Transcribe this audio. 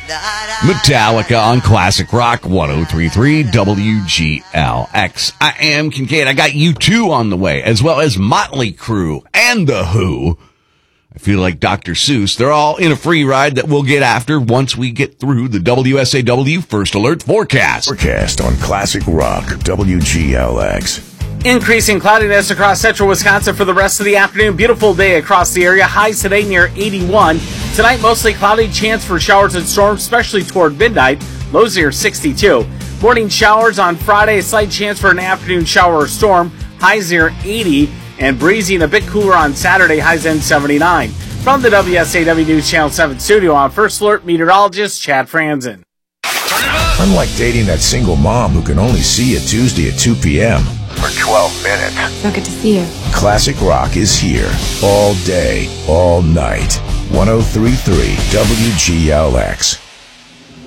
Metallica on Classic Rock 103.3 WGLX. I am Kincaid. I got U2 on the way, as well as Motley Crue and The Who. I feel like Dr. Seuss. They're all in a free ride that we'll get after once we get through the WSAW First Alert Forecast. Forecast on Classic Rock WGLX. Increasing cloudiness across central Wisconsin for the rest of the afternoon. Beautiful day across the area. Highs today near 81. Tonight, mostly cloudy. Chance for showers and storms, especially toward midnight. Lows near 62. Morning showers on Friday. A slight chance for an afternoon shower or storm. Highs near 80. And breezy and a bit cooler on Saturday. Highs in 79. From the WSAW News Channel 7 studio, on First Alert, meteorologist Chad Franzen. Unlike dating that single mom who can only see you Tuesday at 2 p.m. for 12 minutes. So good to see you. Classic Rock is here all day, all night. 103.3 WGLX.